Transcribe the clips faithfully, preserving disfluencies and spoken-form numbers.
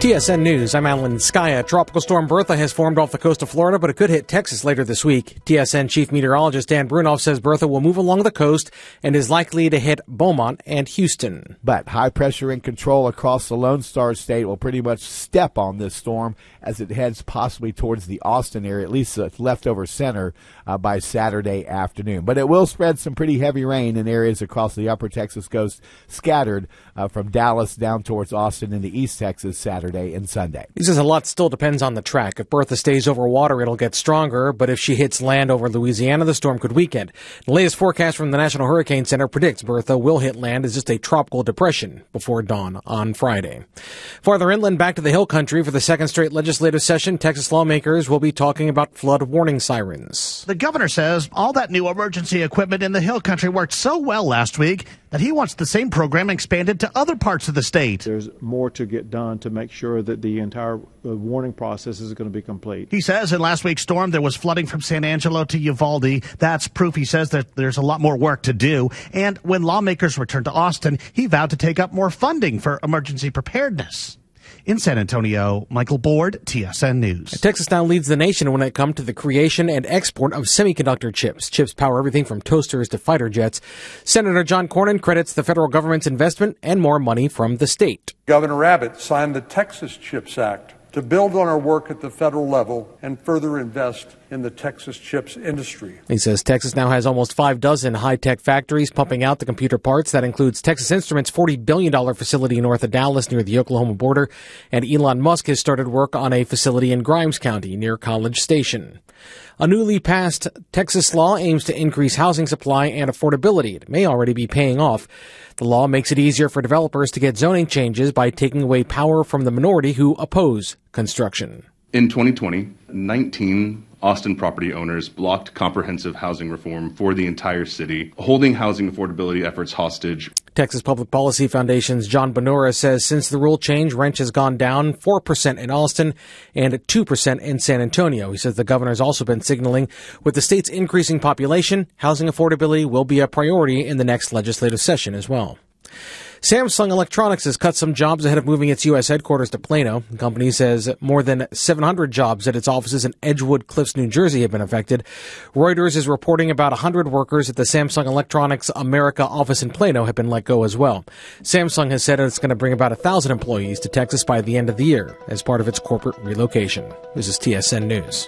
T S N News, I'm Alan Skaya. Tropical storm Bertha has formed off the coast of Florida, but it could hit Texas later this week. T S N Chief Meteorologist Dan Brunoff says Bertha will move along the coast and is likely to hit Beaumont and Houston. But high pressure in control across the Lone Star State will pretty much step on this storm as it heads possibly towards the Austin area, at least the leftover center, uh, by Saturday afternoon. But it will spread some pretty heavy rain in areas across the upper Texas coast, scattered uh, from Dallas down towards Austin into East Texas Saturday and Sunday. He says a lot still depends on the track. If Bertha stays over water, it'll get stronger, but if she hits land over Louisiana, the storm could weaken. The latest forecast from the National Hurricane Center predicts Bertha will hit land as just a tropical depression before dawn on Friday. Farther inland, back to the hill country for the second straight legislative session, Texas lawmakers will be talking about flood warning sirens. The governor says all that new emergency equipment in the hill country worked so well last week that he wants the same program expanded to other parts of the state. There's more to get done to make sure that the entire uh, warning process is going to be complete. He says in last week's storm there was flooding from San Angelo to Uvalde. That's proof, he says, that there's a lot more work to do. And when lawmakers returned to Austin, he vowed to take up more funding for emergency preparedness. In San Antonio, Michael Board, T S N News. Texas now leads the nation when it comes to the creation and export of semiconductor chips. Chips power everything from toasters to fighter jets. Senator John Cornyn credits the federal government's investment and more money from the state. Governor Abbott signed the Texas CHIPS Act to build on our work at the federal level and further invest in the Texas chips industry. He says Texas now has almost five dozen high-tech factories pumping out the computer parts. That includes Texas Instruments' forty billion dollars facility north of Dallas near the Oklahoma border, and Elon Musk has started work on a facility in Grimes County near College Station. A newly passed Texas law aims to increase housing supply and affordability. It may already be paying off. The law makes it easier for developers to get zoning changes by taking away power from the minority who oppose construction. In twenty twenty, nineteen Austin property owners blocked comprehensive housing reform for the entire city, holding housing affordability efforts hostage. Texas Public Policy Foundation's John Bonura says since the rule change, rent has gone down four percent in Austin and two percent in San Antonio. He says the governor has also been signaling with the state's increasing population, housing affordability will be a priority in the next legislative session as well. Samsung Electronics has cut some jobs ahead of moving its U S headquarters to Plano. The company says more than seven hundred jobs at its offices in Edgewood Cliffs, New Jersey have been affected. Reuters is reporting about one hundred workers at the Samsung Electronics America office in Plano have been let go as well. Samsung has said it's going to bring about one thousand employees to Texas by the end of the year as part of its corporate relocation. This is T S N News.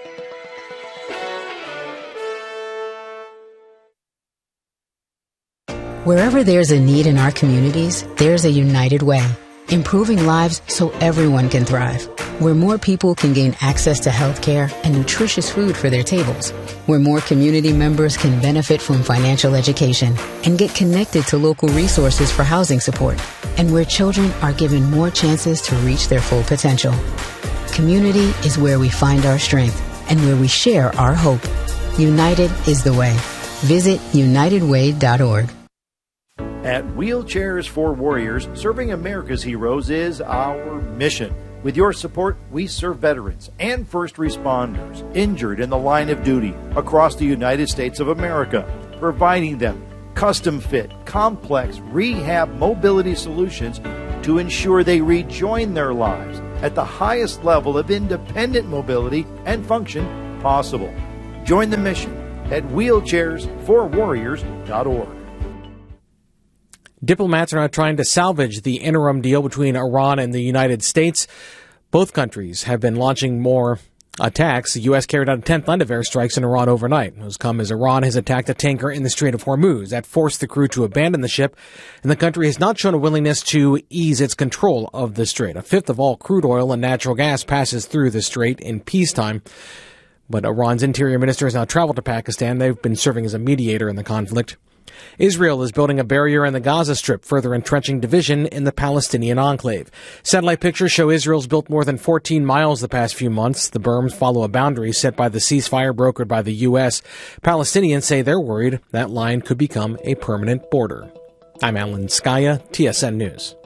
Wherever there's a need in our communities, there's a United Way, improving lives so everyone can thrive. Where more people can gain access to health care and nutritious food for their tables. Where more community members can benefit from financial education and get connected to local resources for housing support. And where children are given more chances to reach their full potential. Community is where we find our strength and where we share our hope. United is the way. Visit united way dot org. At Wheelchairs for Warriors, serving America's heroes is our mission. With your support, we serve veterans and first responders injured in the line of duty across the United States of America, providing them custom-fit, complex rehab mobility solutions to ensure they rejoin their lives at the highest level of independent mobility and function possible. Join the mission at wheelchairs for warriors dot org. Diplomats are now trying to salvage the interim deal between Iran and the United States. Both countries have been launching more attacks. The U S carried out a tenth line of airstrikes in Iran overnight. It has come as Iran has attacked a tanker in the Strait of Hormuz. That forced the crew to abandon the ship, and the country has not shown a willingness to ease its control of the strait. A fifth of all crude oil and natural gas passes through the strait in peacetime. But Iran's interior minister has now traveled to Pakistan. They've been serving as a mediator in the conflict. Israel is building a barrier in the Gaza Strip, further entrenching division in the Palestinian enclave. Satellite pictures show Israel's built more than fourteen miles the past few months. The berms follow a boundary set by the ceasefire brokered by the U S. Palestinians say they're worried that line could become a permanent border. I'm Alan Skaya, T S N News.